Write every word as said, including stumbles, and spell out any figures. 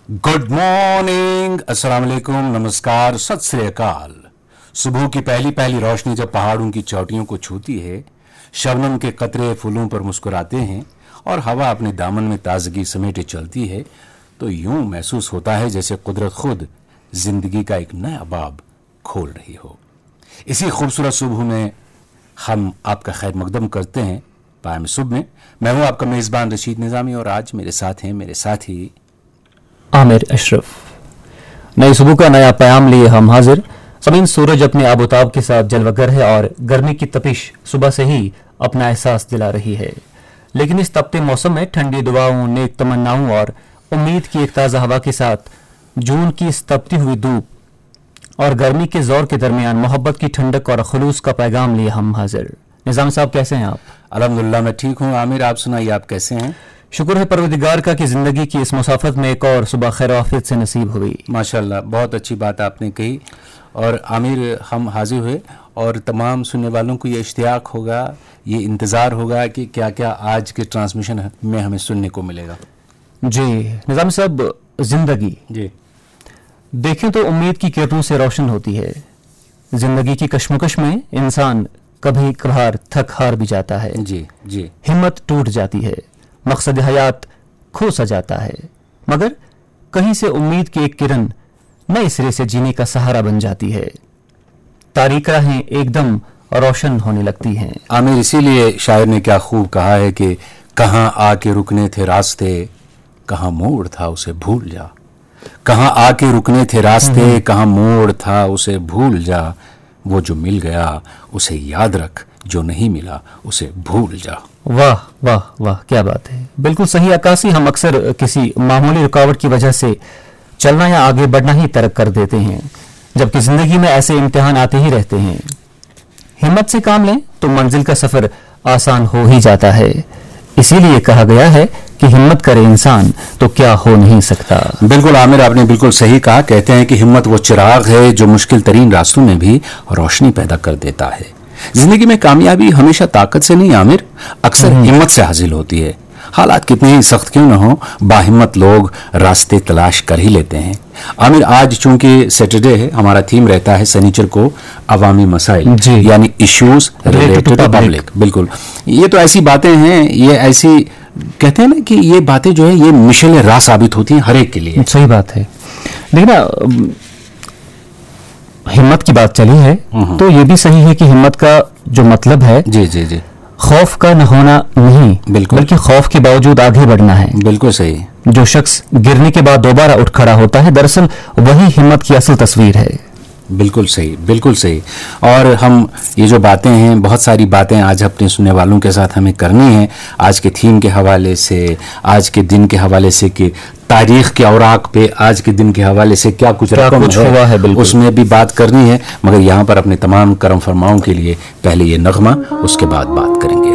Good morning, अस्सलाम वालेकुम, नमस्कार, सत श्री अकाल। सुबह की पहली पहली रोशनी जब पहाड़ों की चोटियों को छूती है, शबनम के कतरे फूलों पर मुस्कुराते हैं और हवा अपने दामन में ताजगी समेटे चलती है, तो यूं महसूस होता है जैसे कुदरत खुद जिंदगी का एक नया बाब खोल रही हो। इसी खूबसूरत सुबह में हम आपका खैर मकदम करते हैं पायम सुबह में। मैं हूं आपका मेजबान रशीद निजामी और आज मेरे साथ हैं मेरे साथी आमिर अशरफ। नई सुबह का नया प्याम लिए हम हाजिर। ज़मीन सूरज अपने आबोताब के साथ जलवगर है और गर्मी की तपिश सुबह से ही अपना एहसास दिला रही है, लेकिन इस तपते मौसम में ठंडी दुआओं, नेक तमन्नाओं और उम्मीद की एक ताज़ा हवा के साथ जून की इस तपती हुई धूप और गर्मी के जोर के दरमियान मोहब्बत की ठंडक और खलूस का पैगाम लिए हम हाजिर। निज़ाम साहब, कैसे हैं आप? अल्हम्दुलिल्लाह, मैं ठीक हूँ। आमिर, आप सुनाइए, आप कैसे हैं? शुक्र है परवरदिगार का कि जिंदगी की इस मुसाफत में एक और सुबह खैर आफियत से नसीब हुई। माशाल्लाह, बहुत अच्छी बात आपने कही। और आमिर, हम हाजिर हुए और तमाम सुनने वालों को ये इश्तियाक होगा, ये इंतज़ार होगा कि क्या क्या आज के ट्रांसमिशन में हमें सुनने को मिलेगा। जी निज़ाम साहब, जिंदगी जी देखें तो उम्मीद की किरणों से रोशन होती है। जिंदगी की कश्मकश में इंसान कभी कभार थक हार भी जाता है, जी जी हिम्मत टूट जाती है, मकसद हयात खो सा जाता है, मगर कहीं से उम्मीद की एक किरण नए सिरे से जीने का सहारा बन जाती है। तारीख राहें एकदम रोशन होने लगती हैं। आमिर, इसीलिए शायर ने क्या खूब कहा है कि कहाँ आके रुकने थे रास्ते, कहाँ मोड़ था उसे भूल जा। कहाँ आके रुकने थे रास्ते, कहाँ मोड़ था उसे भूल जा। वो जो मिल गया उसे याद रख, जो नहीं मिला उसे भूल जा। वाह वाह वाह, क्या बात है, बिल्कुल सही अक्कासी। हम अक्सर किसी मामूली रुकावट की वजह से चलना या आगे बढ़ना ही तर्क कर देते हैं, जबकि जिंदगी में ऐसे इम्तिहान आते ही रहते हैं। हिम्मत से काम लें तो मंजिल का सफर आसान हो ही जाता है। इसीलिए कहा गया है कि हिम्मत करे इंसान तो क्या हो नहीं सकता। बिल्कुल आमिर, आपने बिल्कुल सही कहा। कहते हैं कि हिम्मत वो चिराग है जो मुश्किल तरीन रास्तों में भी रोशनी पैदा कर देता है। जिंदगी में कामयाबी हमेशा ताकत से नहीं आमिर, अक्सर हिम्मत से हासिल होती है। हालात कितने ही सख्त क्यों न हो, बाहिम्मत लोग रास्ते तलाश कर ही लेते हैं। आमिर, आज चूंकि सैटरडे है, हमारा थीम रहता है सनीचर को अवामी मसाइल, यानी इश्यूज रिलेटेड टू पब्लिक। बिल्कुल, ये तो ऐसी बातें हैं, ये ऐसी कहते हैं ना कि ये बातें जो है ये मिशल राह साबित होती हैं हर एक के लिए। सही बात है। लेकिन हिम्मत की बात चली है तो ये भी सही है कि हिम्मत का जो मतलब है जी जी जी खौफ का न होना नहीं, बिल्कुल, बल्कि खौफ के बावजूद आगे बढ़ना है। बिल्कुल सही। जो शख्स गिरने के बाद दोबारा उठ खड़ा होता है, दरअसल वही हिम्मत की असल तस्वीर है। बिल्कुल सही, बिल्कुल सही। और हम ये जो बातें हैं, बहुत सारी बातें आज अपने सुनने वालों के साथ हमें करनी है, आज के थीम के हवाले से, आज के दिन के हवाले से कि तारीख के औराक पे आज के दिन के हवाले से क्या कुछ रकम कुछ हुआ है, बिल्कुल उसमें भी बात करनी है। मगर यहाँ पर अपने तमाम करम फरमाओं के लिए पहले ये नगमा, उसके बाद बात करेंगे।